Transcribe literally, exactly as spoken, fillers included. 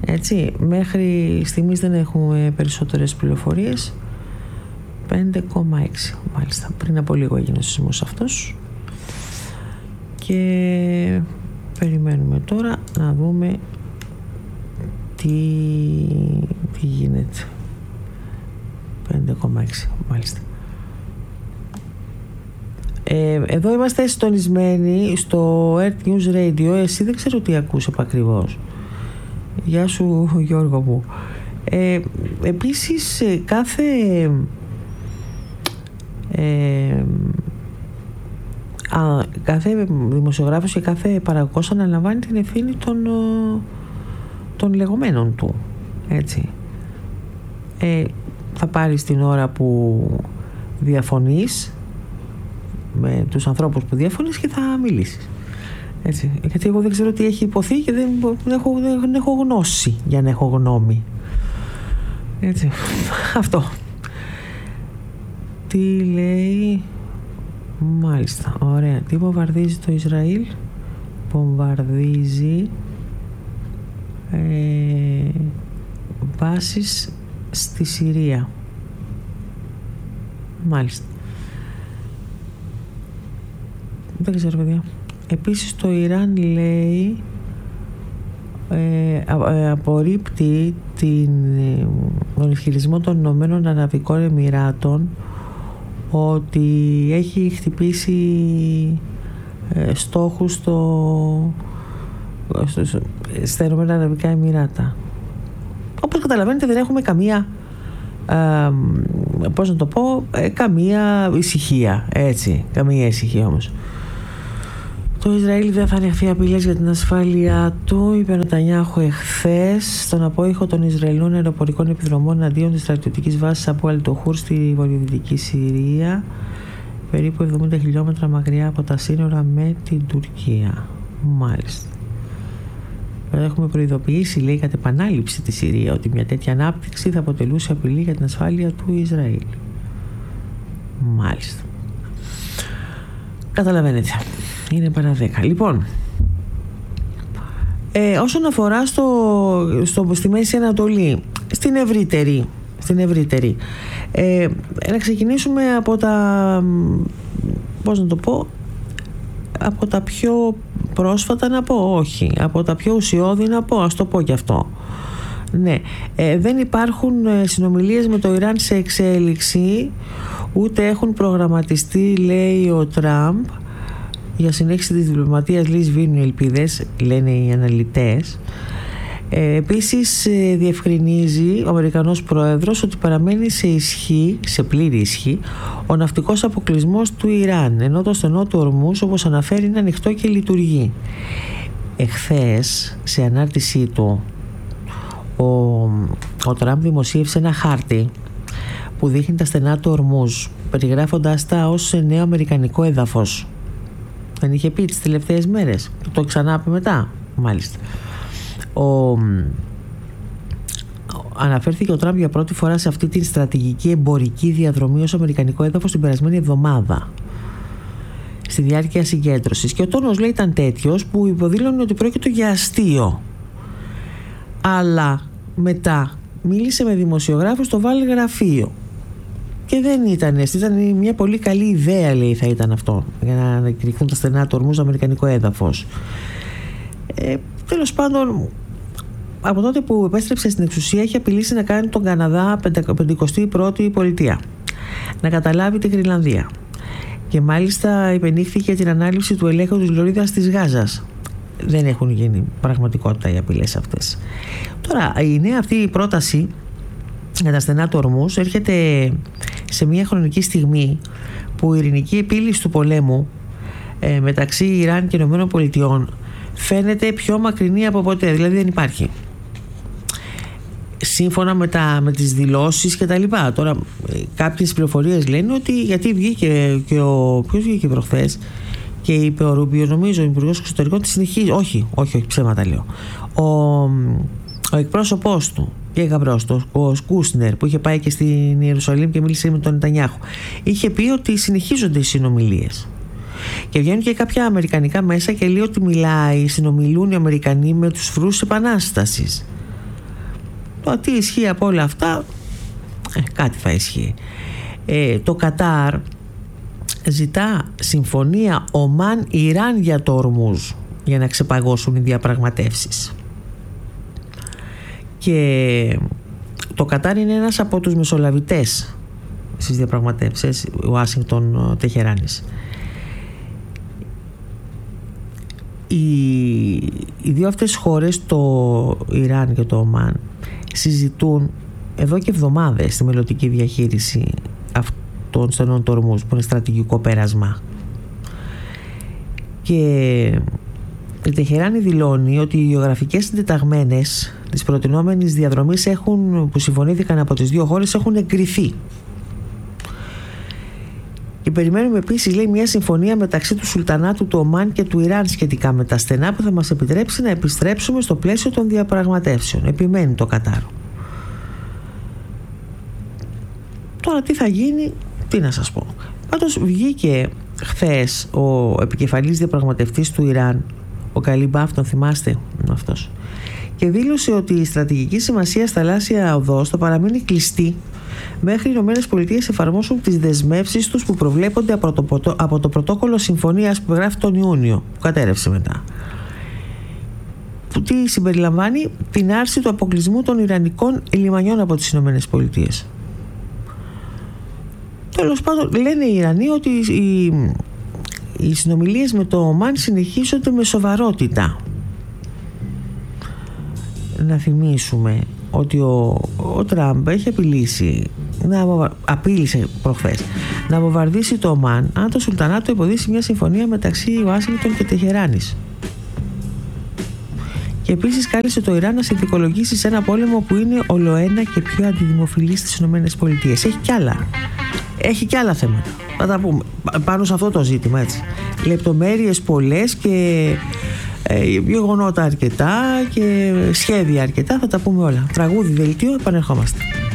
Έτσι, μέχρι στιγμής δεν έχουμε περισσότερες πληροφορίες. πέντε κόμμα έξι μάλιστα. Πριν από λίγο έγινε ο σεισμός αυτός. Και περιμένουμε τώρα να δούμε τι, τι γίνεται. πέντε κόμμα έξι μάλιστα. Ε, εδώ είμαστε συντονισμένοι στο Earth News Radio. Εσύ δεν ξέρω τι ακούς επακριβώς. Γεια σου Γιώργο μου. ε, Επίσης κάθε ε, α, κάθε δημοσιογράφος και κάθε παραγωγός αναλαμβάνει την ευθύνη των, των λεγόμενων του. Έτσι. Ε, θα πάρεις την ώρα που διαφωνείς με τους ανθρώπους που διαφωνείς και θα μιλήσεις. Έτσι. Γιατί εγώ δεν ξέρω τι έχει υποθεί και δεν, δεν, έχω, δεν έχω γνώση για να έχω γνώμη. Έτσι. Αυτό. Τι λέει? Μάλιστα, ωραία. Τι βομβαρδίζει το Ισραήλ? Βομβαρδίζει ε, βάσεις στη Συρία. Μάλιστα. Δεν ξέρω, παιδιά. Επίσης το Ιράν λέει ε, α, ε, απορρίπτει την, ε, τον ισχυρισμό των Ηνωμένων Αραβικών Εμιράτων ότι έχει χτυπήσει ε, στόχους στο, στο, στο, στα Ηνωμένα Αραβικά Εμιράτα. Όπως καταλαβαίνετε δεν έχουμε καμία ε, πώς να το πω ε, καμία ησυχία, έτσι, καμία ησυχία όμως. Το Ισραήλ δεν θα ανεχθεί απειλές για την ασφάλεια του, είπε ο Νετανιάχου εχθές στον απόϊχο των Ισραηλινών αεροπορικών επιδρομών εναντίον της στρατιωτικής βάσης Αμπού Αλ-Τοχούρ στη βορειοδυτική Συρία, περίπου εβδομήντα χιλιόμετρα μακριά από τα σύνορα με την Τουρκία. Μάλιστα. Έχουμε προειδοποιήσει, λέει, κατ' επανάληψη τη Συρία ότι μια τέτοια ανάπτυξη θα αποτελούσε απειλή για την ασφάλεια του Ισραήλ. Μάλιστα. Καταλαβαίνετε. Είναι παρά δέκα. Λοιπόν, ε, όσον αφορά στο, στο, στη Μέση Ανατολή, στην ευρύτερη, στην ευρύτερη ε, να ξεκινήσουμε από τα, πώς να το πω, από τα πιο πρόσφατα να πω, όχι, από τα πιο ουσιώδη να πω, ας το πω κι αυτό. Ναι, ε, δεν υπάρχουν συνομιλίες με το Ιράν σε εξέλιξη, ούτε έχουν προγραμματιστεί, λέει ο Τραμπ, για συνέχιση της διπλωματίας Λις Βίνου ελπίδες, λένε οι αναλυτές. Ε, επίσης ε, διευκρινίζει ο Αμερικανός Πρόεδρος ότι παραμένει σε ισχύ, σε πλήρη ισχύ, ο ναυτικός αποκλεισμός του Ιράν, ενώ το στενό του Ορμούς, όπως αναφέρει, είναι ανοιχτό και λειτουργεί. Εχθές, σε ανάρτησή του, ο, ο Τραμπ δημοσίευσε ένα χάρτη που δείχνει τα στενά του Ορμούς, περιγράφοντας τα ως νέο αμερικανικό έδαφος. Δεν είχε πει τις τελευταίες μέρες, το ξανά πει μετά, μάλιστα. Ο, αναφέρθηκε ο Τραμπ για πρώτη φορά σε αυτή την στρατηγική εμπορική διαδρομή ως αμερικανικό έδαφος την περασμένη εβδομάδα, στη διάρκεια συγκέντρωσης, και ο τόνος, λέει, ήταν τέτοιος που υποδήλωνε ότι πρόκειται για αστείο. Αλλά μετά μίλησε με δημοσιογράφους στο Βάλ γραφείο και δεν ήταν, ήταν μια πολύ καλή ιδέα, λέει, θα ήταν αυτό, για να ανακηρυχθούν τα στενά του Ορμού στο αμερικανικό έδαφος. Ε, τέλος πάντων, από τότε που επέστρεψε στην εξουσία, έχει απειλήσει να κάνει τον Καναδά πενηκοστή πρώτη πολιτεία, να καταλάβει τη Γρυλανδία, και μάλιστα υπενήχθηκε την ανάληψη του ελέγχου της Λωρίδας της Γάζας. Δεν έχουν γίνει πραγματικότητα οι απειλές αυτές. Τώρα, η νέα αυτή η πρόταση για τα στενά του Ορμούς έρχεται σε μια χρονική στιγμή που η ειρηνική επίλυση του πολέμου ε, μεταξύ Ιράν και Ηνωμένων Πολιτειών φαίνεται πιο μακρινή από ποτέ, δηλαδή δεν υπάρχει. Σύμφωνα με, τα, με τις δηλώσεις και τα λοιπά. Τώρα κάποιες πληροφορίες λένε ότι, γιατί βγήκε και ο, ποιος βγήκε προχθές και είπε ο Ρούμπιο, νομίζω, ο Υπουργός Εξωτερικών, τη συνεχίζει, όχι, όχι, όχι, ψέματα λέω, ο, ο εκπρόσωπός του και γαμπρός του, ο Κούσνερ, που είχε πάει και στην Ιερουσαλήμ και μίλησε με τον Νετανιάχου, είχε πει ότι συνεχίζονται οι συνομιλίες. Και βγαίνουν και κάποια αμερικανικά μέσα και λέει ότι μιλάει, συνομιλούν οι Αμερικανοί με τους φρούς επανάστασης. Το τι ισχύει από όλα αυτά, ε, κάτι θα ισχύει. Ε, το Κατάρ ζητά συμφωνία Ομάν-Ιράν για το Ορμούζ για να ξεπαγώσουν οι διαπραγματεύσεις. Και το Κατάρ είναι ένας από τους μεσολαβητές στις διαπραγματεύσεις Ουάσιγκτον-Τεχεράνης. Οι, οι δύο αυτές χώρες, το Ιράν και το Ομάν, συζητούν εδώ και εβδομάδες τη μελλοντική διαχείριση των στενών του Ορμούζ, που είναι στρατηγικό πέρασμα. Και η Τεχεράνη δηλώνει ότι οι γεωγραφικές συντεταγμένες της προτινόμενης διαδρομής έχουν, που συμφωνήθηκαν από τις δύο χώρες, έχουν εγκριθεί. Και περιμένουμε επίσης, λέει, μια συμφωνία μεταξύ του Σουλτανάτου του Ομάν και του Ιράν σχετικά με τα στενά, που θα μας επιτρέψει να επιστρέψουμε στο πλαίσιο των διαπραγματεύσεων. Επιμένει το Κατάρ. Τώρα τι θα γίνει, τι να σας πω. Πάντως βγήκε χθες ο επικεφαλής διαπραγματευτής του Ιράν, ο Καλιμπάφ, τον θυμάστε αυτός, και δήλωσε ότι η στρατηγική σημασία θαλάσσια οδός θα παραμείνει κλειστή μέχρι οι ΗΠΑ εφαρμόσουν τις δεσμεύσεις τους που προβλέπονται από το, από το πρωτόκολλο συμφωνίας που γράφει τον Ιούνιο, που κατέρευσε μετά. Που τι συμπεριλαμβάνει? Την άρση του αποκλεισμού των ιρανικών λιμανιών από τις ΗΠΑ. Τέλος πάντων, λένε οι Ιρανοί ότι οι, οι συνομιλίες με το Ομάν συνεχίζονται με σοβαρότητα. Να θυμίσουμε ότι ο, ο Τραμπ έχει απειλήσει, να, απείλησε προχθές να βομβαρδίσει το Ομάν αν το Σουλτανάτο υποδείξει μια συμφωνία μεταξύ Ουάσιγκτον και Τεχεράνης. Και επίσης κάλεσε το Ιράν να συνθηκολογήσει σε ένα πόλεμο που είναι ολοένα και πιο αντιδημοφιλής στις ΗΠΑ. Έχει κι άλλα. Έχει κι άλλα θέματα. Θα τα πούμε πάνω σε αυτό το ζήτημα, έτσι. Λεπτομέρειες πολλές και ε, γεγονότα αρκετά και σχέδια αρκετά. Θα τα πούμε όλα. Τραγούδι, δελτίο, επανερχόμαστε.